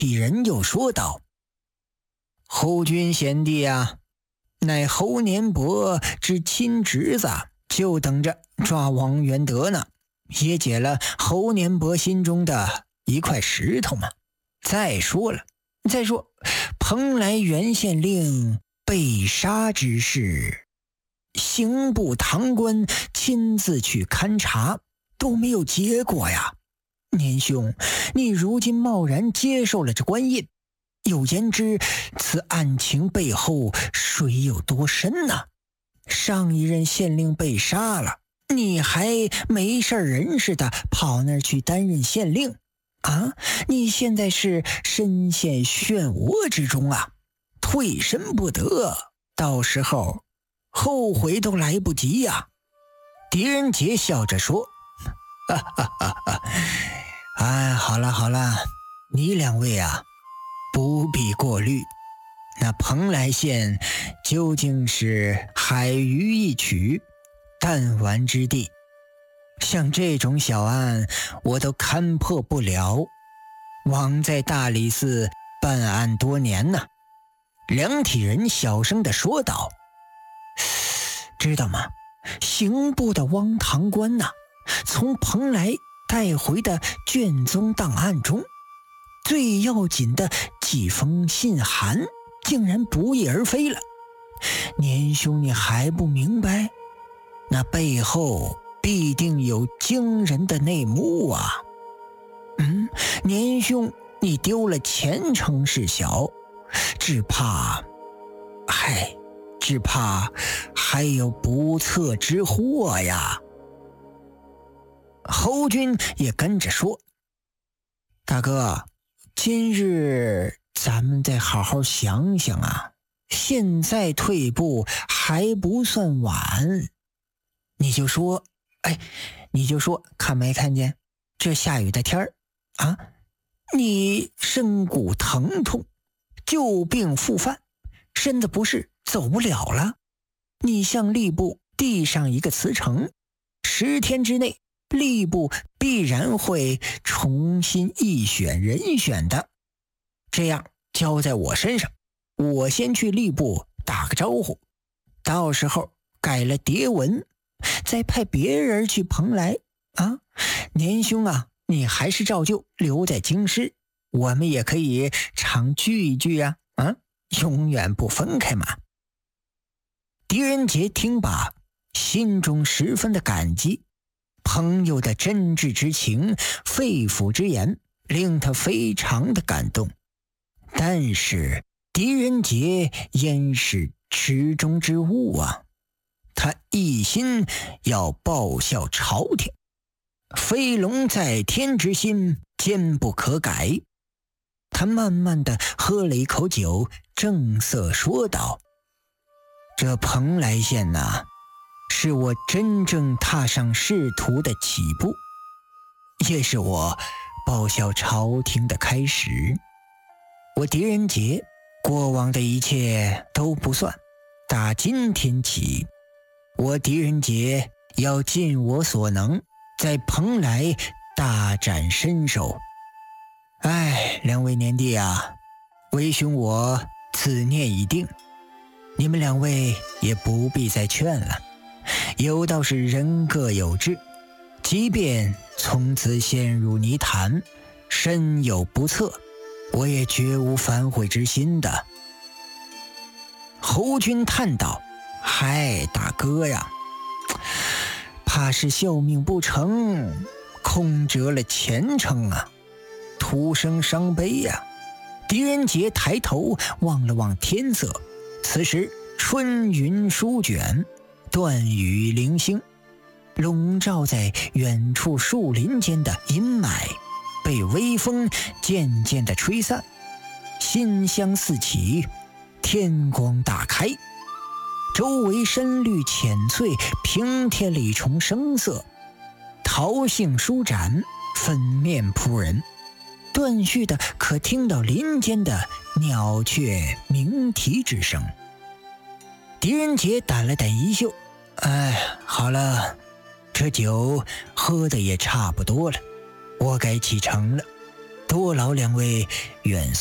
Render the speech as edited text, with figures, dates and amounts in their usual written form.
鄙人又说道：侯君贤弟啊，乃侯年伯之亲侄子，就等着抓王元德呢，也解了侯年伯心中的一块石头嘛。再说蓬莱原县令被杀之事，刑部堂官亲自去勘察，都没有结果呀。年兄，你如今贸然接受了这官印，有言之此案情背后水有多深呢？上一任县令被杀了，你还没事人似的跑那儿去担任县令啊？你现在是深陷漩涡之中啊，退身不得，到时候后悔都来不及呀。狄仁杰笑着说：好了，你两位啊，不必过虑。那蓬莱县究竟是海鱼一曲，弹丸之地，像这种小案我都勘破不了。枉在大理寺办案多年呢。梁体仁小声地说道：知道吗？刑部的汪堂官呐，从蓬莱带回的卷宗档案中，最要紧的几封信函竟然不翼而飞了。年兄，你还不明白？那背后必定有惊人的内幕啊！年兄，你丢了前程事小，只怕还有不测之祸呀。侯军也跟着说：大哥，今日咱们再好好想想啊，现在退步还不算晚。你就说看没看见这下雨的天儿啊，你身骨疼痛，旧病复犯，身子不适，走不了了。你向吏部递上一个辞呈，10天之内吏部必然会重新议选人选的。这样交在我身上，我先去吏部打个招呼，到时候改了牒文，再派别人去蓬莱啊。年兄啊，你还是照旧留在京师，我们也可以常聚一聚啊，永远不分开嘛。狄仁杰听罢，心中十分的感激，朋友的真挚之情，肺腑之言，令他非常的感动。但是狄仁杰焉是池中之物啊，他一心要报效朝廷，飞龙在天之心坚不可改。他慢慢地喝了一口酒，正色说道：这蓬莱县呐，是我真正踏上仕途的起步，也是我报效朝廷的开始。我狄仁杰过往的一切都不算，打今天起，我狄仁杰要尽我所能，在蓬莱大展身手。两位年弟啊，为兄我此念已定，你们两位也不必再劝了。有道是人各有志，即便从此陷入泥潭，身有不测，我也绝无反悔之心的。侯军叹道：大哥呀，怕是效命不成，空折了前程啊，徒生伤悲呀。狄仁杰抬头望了望天色，此时春云舒卷，断雨零星，笼罩在远处树林间的阴霾被微风渐渐地吹散，馨香四起，天光大开，周围深绿浅翠，平添了一重生色，桃杏舒展，粉面扑人，断续的可听到林间的鸟雀鸣啼之声。狄仁杰掸了掸衣袖，好了，这酒喝的也差不多了，我该启程了。 多劳两位，愿